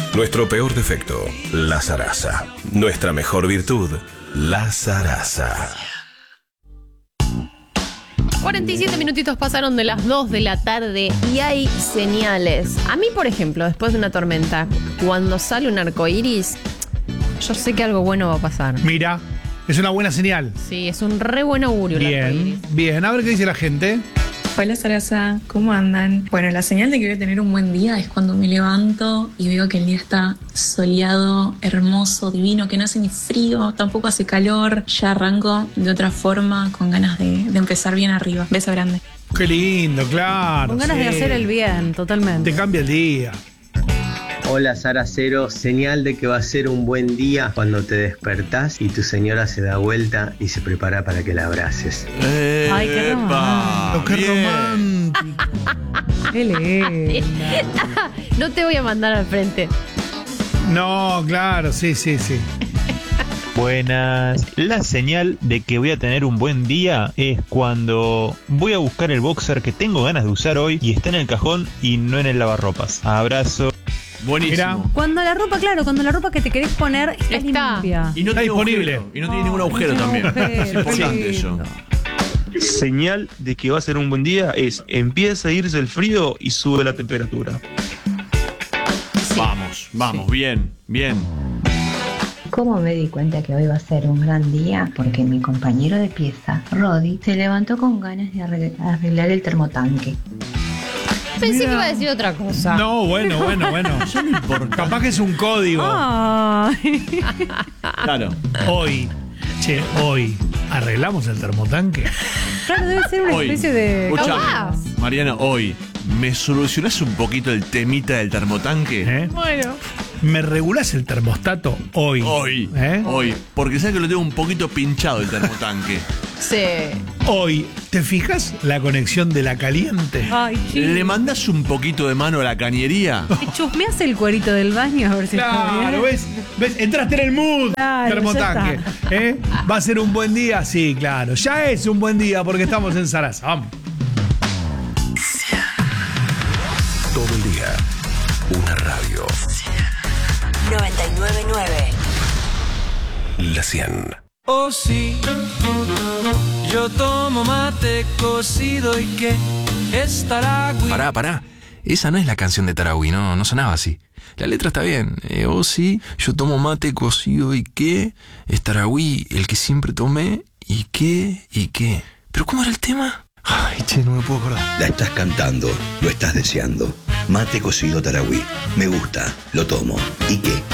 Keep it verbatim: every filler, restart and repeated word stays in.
Nuestro peor defecto, la zaraza. Nuestra mejor virtud, la zaraza. cuarenta y siete minutitos pasaron de las dos de la tarde y hay señales. A mí, por ejemplo, después de una tormenta, cuando sale un arcoíris, yo sé que algo bueno va a pasar. Mira, es una buena señal. Sí, es un re buen augurio el Bien, arcoíris. bien. A ver qué dice la gente. Hola Sarasa, ¿cómo andan? Bueno, la señal de que voy a tener un buen día es cuando me levanto y veo que el día está soleado, hermoso, divino, que no hace ni frío, tampoco hace calor. Ya arranco de otra forma, con ganas de, de empezar bien arriba. Beso grande. Qué lindo, claro. Con ganas sí. de hacer el bien, totalmente. Te cambia el día. Hola Saracero, señal de que va a ser un buen día cuando te despertás y tu señora se da vuelta y se prepara para que la abraces. Ay, qué romántico. Qué romántico. Qué lindo. No te voy a mandar al frente. No, claro, sí, sí, sí. Buenas. La señal de que voy a tener un buen día es cuando voy a buscar el boxer que tengo ganas de usar hoy y está en el cajón y no en el lavarropas. Abrazo. Buenísimo. Mira. Cuando la ropa, claro, cuando la ropa que te querés poner está, Está. limpia. Y no Está tiene disponible. agujero, y no tiene ningún agujero no tiene también. agujero, Es importante qué eso. lindo. Señal de que va a ser un buen día es empieza a irse el frío y sube la temperatura. Vamos, vamos, bien, bien. ¿Cómo me di cuenta que hoy va a ser un gran día? Porque mi compañero de pieza, Rodi, se levantó con ganas de arregl- arreglar el termotanque. Pensé que iba a decir otra cosa. No, bueno, bueno, bueno. Capaz que es un código. Ay. Claro. Hoy, che, hoy, ¿arreglamos el termotanque? Claro, debe ser una Hoy. especie de. Escuchame, Capaz. Mariana, hoy, ¿me solucionás un poquito el temita del termotanque? ¿Eh? Bueno. ¿Me regulás el termostato hoy? Hoy, ¿Eh? hoy. Porque sabes que lo tengo un poquito pinchado el termotanque. Sí. Hoy, ¿te fijas la conexión de la caliente? Ay, chico. ¿Le mandás un poquito de mano a la cañería? ¿Te chusmeás el cuerito del baño a ver si está Claro, bien? ¿ves? ¿Ves? Entraste en el mood, Claro, termotanque. ya ¿Eh? ¿Va a ser un buen día? Sí, claro. Ya es un buen día porque estamos en Sarasa. Vamos. Todo el día, una radio. noventa y nueve punto nueve. La cien. Oh sí, yo tomo mate cocido y que es Taragüi. Pará, pará. Esa no es la canción de Taragüi, no, no sonaba así. La letra está bien. Eh, oh sí, yo tomo mate cocido y qué es Taragüi, el que siempre tomé y qué y qué. ¿Pero cómo era el tema? Ay, che, no me puedo acordar. La estás cantando, lo estás deseando. Mate cocido Taragüi. Me gusta, lo tomo. ¿Y qué?